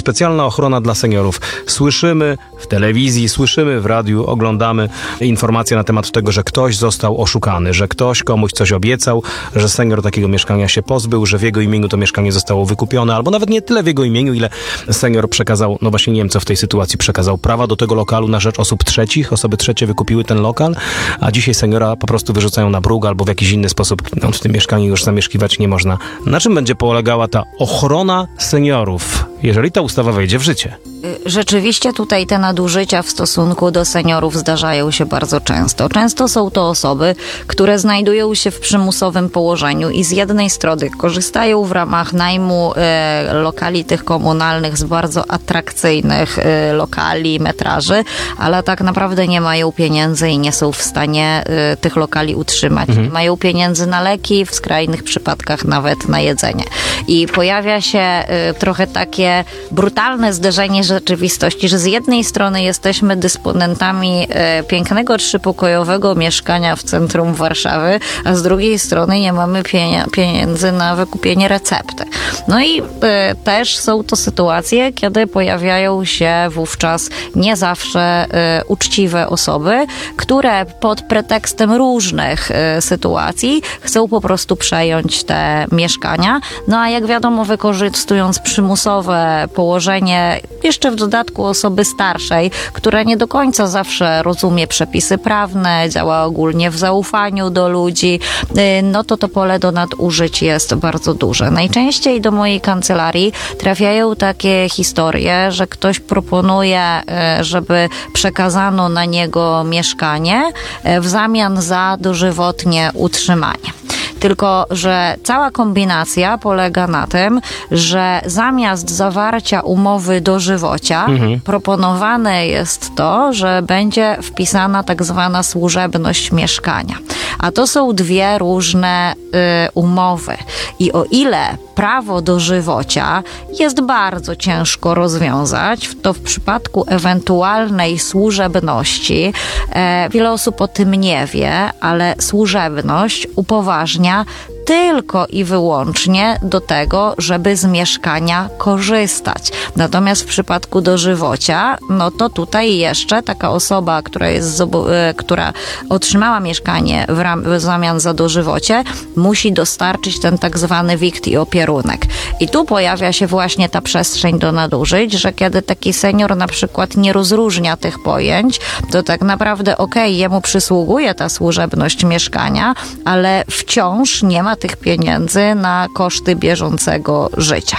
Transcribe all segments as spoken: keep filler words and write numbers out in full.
specjalna ochrona dla seniorów. Słyszymy w telewizji, słyszymy w radiu, oglądamy informacje na temat tego, że ktoś został oszukany, że ktoś komuś coś obiecał, że senior takiego mieszkania się pozbył, że w jego imieniu to mieszkanie zostało wykupione, albo nawet nie tyle w jego imieniu, ile senior przekazał, no właśnie nie wiem co w tej sytuacji, przekazał prawa do tego lokalu na rzecz osób trzecich, osoby trzecie wykupiły ten lokal, a dzisiaj seniora po prostu wyrzucają na bruk albo w jakiś inny sposób no, w tym mieszkaniu już zamieszkiwać nie można. Na czym będzie polegała ta ochrona seniorów, jeżeli ta ustawa wejdzie w życie? Rzeczywiście tutaj te nadużycia w stosunku do seniorów zdarzają się bardzo często. Często są to osoby, które znajdują się w przymusowym położeniu i z jednej strony korzystają w ramach najmu e, lokali tych komunalnych z bardzo atrakcyjnych e, lokali, metraży, ale tak naprawdę nie mają pieniędzy i nie są w stanie e, tych lokali utrzymać. Mhm. Mają pieniędzy na leki, w skrajnych przypadkach nawet na jedzenie. I pojawia się e, trochę takie brutalne zderzenie rzeczywistości, że z jednej strony jesteśmy dysponentami e, pięknego trzypokojowego mieszkania w centrum Warszawy, a z drugiej strony nie mamy pienia- pieniędzy na wykupienie recepty. No i e, też są to sytuacje, kiedy pojawiają się wówczas nie zawsze e, uczciwe osoby, które pod pretekstem różnych e, sytuacji chcą po prostu przejąć te mieszkania. No a jak wiadomo, wykorzystując przymusowe położenie jeszcze w dodatku osoby starszej, która nie do końca zawsze rozumie przepisy prawne, działa ogólnie w zaufaniu do ludzi, no to to pole do nadużyć jest bardzo duże. Najczęściej do mojej kancelarii trafiają takie historie, że ktoś proponuje, żeby przekazano na niego mieszkanie w zamian za dożywotnie utrzymanie. Tylko że cała kombinacja polega na tym, że zamiast zawarcia umowy dożywocia mhm. proponowane jest to, że będzie wpisana tak zwana służebność mieszkania. A to są dwie różne y, umowy. I o ile prawo dożywocia jest bardzo ciężko rozwiązać, to w przypadku ewentualnej służebności, e, wiele osób o tym nie wie, ale służebność upoważnia tylko i wyłącznie do tego, żeby z mieszkania korzystać. Natomiast w przypadku dożywocia, no to tutaj jeszcze taka osoba, która jest, która otrzymała mieszkanie w, ram, w zamian za dożywocie, musi dostarczyć ten tak zwany wikt i opierunek. I tu pojawia się właśnie ta przestrzeń do nadużyć, że kiedy taki senior na przykład nie rozróżnia tych pojęć, to tak naprawdę okej, okay, jemu przysługuje ta służebność mieszkania, ale wciąż nie ma tych pieniędzy na koszty bieżącego życia.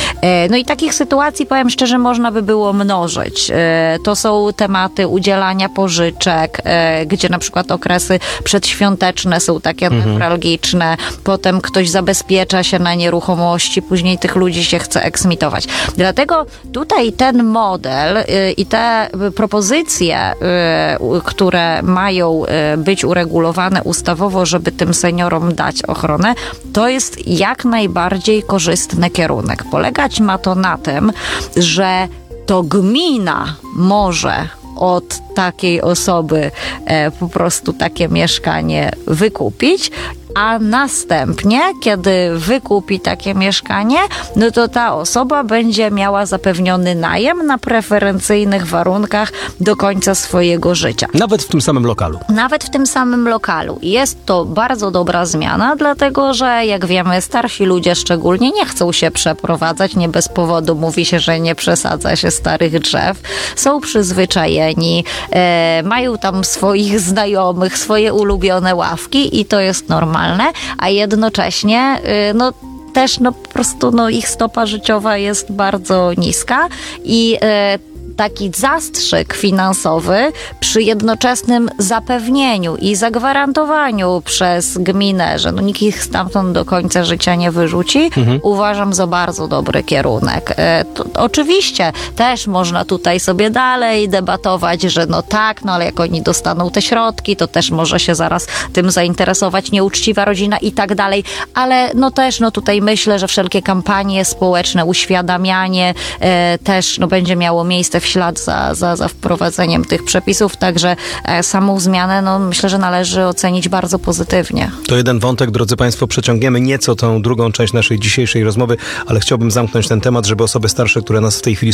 No i takich sytuacji, powiem szczerze, można by było mnożyć. To są tematy udzielania pożyczek, gdzie na przykład okresy przedświąteczne są takie mhm. newralgiczne, potem ktoś zabezpiecza się na nieruchomości, później tych ludzi się chce eksmitować. Dlatego tutaj ten model i te propozycje, które mają być uregulowane ustawowo, żeby tym seniorom dać ochronę, to jest jak najbardziej korzystny kierunek. Polegać ma to na tym, że to gmina może od takiej osoby e, po prostu takie mieszkanie wykupić, a następnie, kiedy wykupi takie mieszkanie, no to ta osoba będzie miała zapewniony najem na preferencyjnych warunkach do końca swojego życia. Nawet w tym samym lokalu. Nawet w tym samym lokalu. Jest to bardzo dobra zmiana, dlatego że jak wiemy, starsi ludzie szczególnie nie chcą się przeprowadzać, nie bez powodu mówi się, że nie przesadza się starych drzew. Są przyzwyczajeni, e, mają tam swoich znajomych, swoje ulubione ławki i to jest normalne. A jednocześnie no, też no, po prostu no, ich stopa życiowa jest bardzo niska i y, taki zastrzyk finansowy przy jednoczesnym zapewnieniu i zagwarantowaniu przez gminę, że no nikt ich stamtąd do końca życia nie wyrzuci, mhm. uważam za bardzo dobry kierunek. E, to, oczywiście też można tutaj sobie dalej debatować, że no tak, no ale jak oni dostaną te środki, to też może się zaraz tym zainteresować nieuczciwa rodzina i tak dalej, ale no też no tutaj myślę, że wszelkie kampanie społeczne, uświadamianie e, też no będzie miało miejsce w ślad za, za, za wprowadzeniem tych przepisów, także e, samą zmianę no myślę, że należy ocenić bardzo pozytywnie. To jeden wątek, drodzy Państwo, przeciągniemy nieco tą drugą część naszej dzisiejszej rozmowy, ale chciałbym zamknąć ten temat, żeby osoby starsze, które nas w tej chwili